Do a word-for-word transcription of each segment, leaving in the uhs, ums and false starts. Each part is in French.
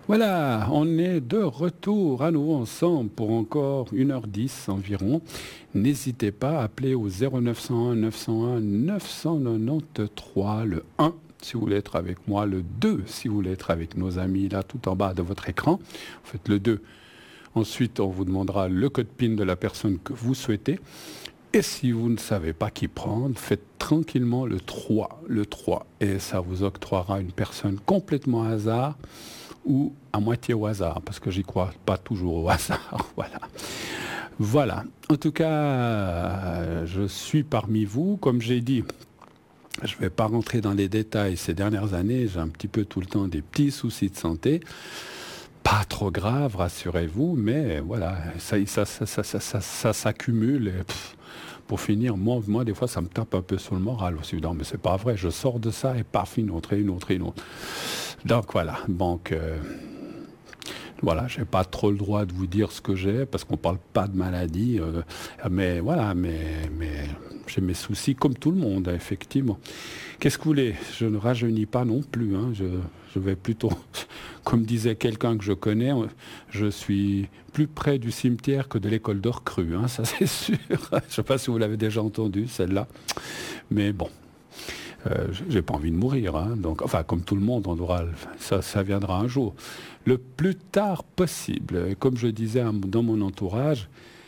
Voilà, on est de retour à nouveau ensemble pour encore une heure dix environ. N'hésitez pas à appeler au zéro neuf cent un neuf cent un neuf cent quatre-vingt-treize, le un si vous voulez être avec moi, le deux si vous voulez être avec nos amis là tout en bas de votre écran. Vous faites le deux. Ensuite, on vous demandera le code PIN de la personne que vous souhaitez. Et si vous ne savez pas qui prendre, faites tranquillement le trois, le trois, et ça vous octroiera une personne complètement hasard ou à moitié au hasard, parce que j'y crois pas toujours au hasard. Voilà. Voilà. En tout cas, euh, je suis parmi vous. Comme j'ai dit, je ne vais pas rentrer dans les détails. Ces dernières années, j'ai un petit peu tout le temps des petits soucis de santé. Pas trop grave, rassurez-vous, mais voilà, ça, ça, ça, ça, ça, ça, ça s'accumule. Et, pff, pour finir, moi, moi, des fois, ça me tape un peu sur le moral aussi. Non, mais c'est pas vrai, je sors de ça et paf, une autre, et une autre, et une autre. Donc voilà, donc euh, voilà, j'ai pas trop le droit de vous dire ce que j'ai parce qu'on parle pas de maladie, euh, mais voilà, mais, mais j'ai mes soucis comme tout le monde, effectivement. Qu'est-ce que vous voulez? Je ne rajeunis pas non plus, hein, je, je vais plutôt, comme disait quelqu'un que je connais, je suis plus près du cimetière que de l'école de recrues, hein, ça c'est sûr. Je ne sais pas si vous l'avez déjà entendu, celle-là, mais bon. Euh, j'ai pas envie de mourir, hein, donc, enfin, comme tout le monde, on aura, ça, ça viendra un jour. Le plus tard possible. Et comme je disais dans mon entourage,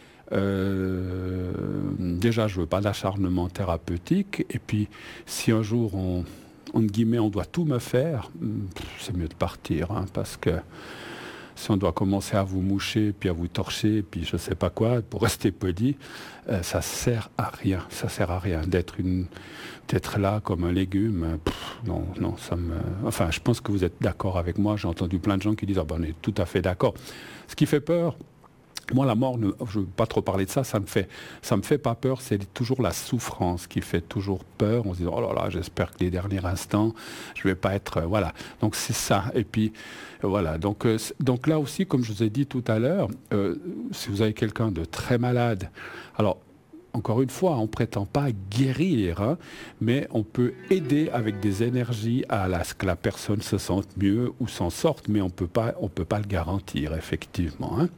euh, déjà, je veux pas d'acharnement thérapeutique. Et puis, si un jour, on, entre guillemets, on doit tout me faire, c'est mieux de partir, hein, parce que si on doit commencer à vous moucher, puis à vous torcher, puis je sais pas quoi, pour rester poli, euh, ça sert à rien. Ça sert à rien d'être une, d'être là comme un légume. Pff, non, non, ça me. Enfin, je pense que vous êtes d'accord avec moi. J'ai entendu plein de gens qui disent ah ben on est tout à fait d'accord. Ce qui fait peur. Moi, la mort, ne, je ne veux pas trop parler de ça, ça me fait, ça me fait pas peur, c'est toujours la souffrance qui fait toujours peur. On se dit, oh là là, j'espère que les derniers instants, je vais pas être, euh, voilà. Donc c'est ça. Et puis, euh, voilà. Donc, euh, donc là aussi, comme je vous ai dit tout à l'heure, euh, si vous avez quelqu'un de très malade, alors, encore une fois, on ne prétend pas guérir, hein, mais on peut aider avec des énergies à la, ce que la personne se sente mieux ou s'en sorte, mais on peut pas, on peut pas le garantir, effectivement, hein.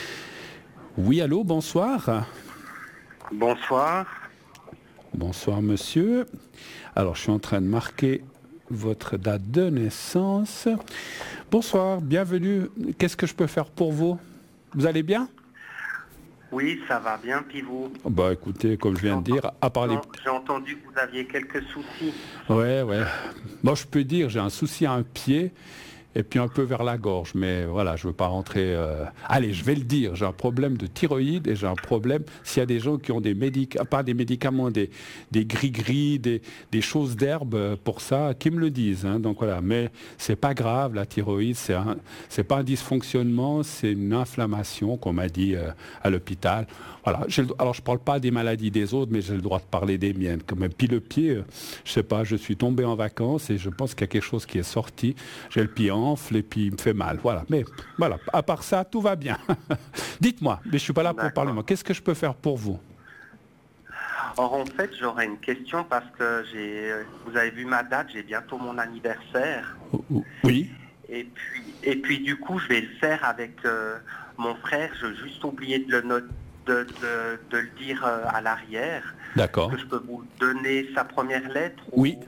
Oui, allô, bonsoir. Bonsoir. Bonsoir, monsieur. Alors, je suis en train de marquer votre date de naissance. Bonsoir, bienvenue. Qu'est-ce que je peux faire pour vous? Vous allez bien? Oui, ça va bien, puis vous? Bah, écoutez, comme je viens de dire, à part les... J'ai entendu que vous aviez quelques soucis. Ouais, ouais. Moi, je peux dire, j'ai un souci à un pied et puis un peu vers la gorge. Mais voilà, je ne veux pas rentrer... Euh... Allez, je vais le dire, j'ai un problème de thyroïde et j'ai un problème... S'il y a des gens qui ont des médicaments, pas des médicaments, des, des gris-gris, des, des choses d'herbe pour ça, qui me le disent, hein. Donc voilà, mais c'est pas grave, la thyroïde, c'est un, c'est pas un dysfonctionnement, c'est une inflammation, qu'on m'a dit euh, à l'hôpital. Voilà. J'ai le... Alors, je ne parle pas des maladies des autres, mais j'ai le droit de parler des miennes. Comme un puis le pied, euh, je sais pas, je suis tombé en vacances et je pense qu'il y a quelque chose qui est sorti. J'ai le pied enfle et puis il me fait mal. Voilà. Mais voilà, à part ça, tout va bien. Dites-moi, mais je ne suis pas là pour parler. Moi, qu'est-ce que je peux faire pour vous? Or, en fait, j'aurais une question parce que j'ai, vous avez vu ma date, j'ai bientôt mon anniversaire. Oui. Et puis, et puis du coup, je vais le faire avec euh, mon frère. Je vais juste oublier de le noter. De, de, de le dire euh, à l'arrière. D'accord. Est-ce que je peux vous donner sa première lettre ou... Oui.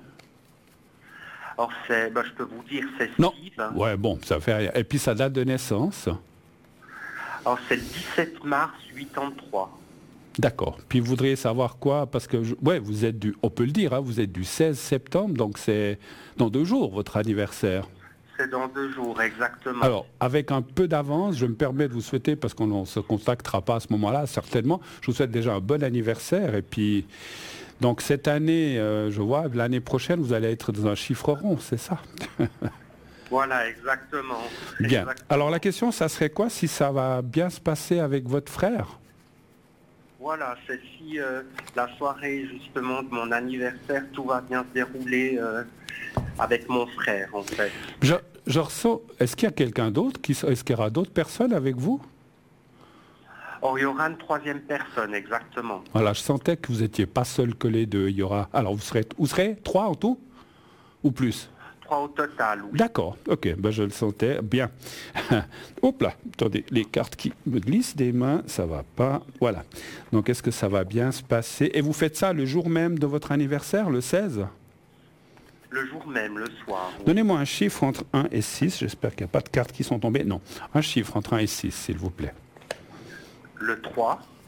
Alors, c'est, ben, je peux vous dire, c'est non. Steve. Ouais, bon, ça fait rien. Et puis sa date de naissance? Alors, c'est le dix-sept mars quatre-vingt-trois. D'accord. Puis vous voudriez savoir quoi? Parce que, je... ouais, vous êtes du, on peut le dire, hein, vous êtes du seize septembre, donc c'est dans deux jours votre anniversaire. C'est dans deux jours, exactement. Alors, avec un peu d'avance, je me permets de vous souhaiter, parce qu'on ne se contactera pas à ce moment-là, certainement, je vous souhaite déjà un bon anniversaire. Et puis, donc cette année, euh, je vois, l'année prochaine, vous allez être dans un chiffre rond, c'est ça? Voilà, exactement. Bien. Exactement. Alors, la question, ça serait quoi si ça va bien se passer avec votre frère? Voilà, c'est si euh, la soirée, justement, de mon anniversaire, tout va bien se dérouler euh, avec mon frère, en fait. Je... Je ressens, est-ce qu'il y a quelqu'un d'autre qui, est-ce qu'il y aura d'autres personnes avec vous? Oh, il y aura une troisième personne, exactement. Voilà, je sentais que vous n'étiez pas seul que les deux. Il y aura, alors vous serez, vous serez trois en tout? Ou plus? trois au total, oui. D'accord, ok, ben je le sentais bien. Hop là, attendez, les cartes qui me glissent des mains, ça va pas. Voilà. Donc est-ce que ça va bien se passer? Et vous faites ça le jour même de votre anniversaire, le seize? Le jour même, le soir. Oui. Donnez-moi un chiffre entre un et six, j'espère qu'il n'y a pas de cartes qui sont tombées. Non, un chiffre entre un et six, s'il vous plaît. Le trois.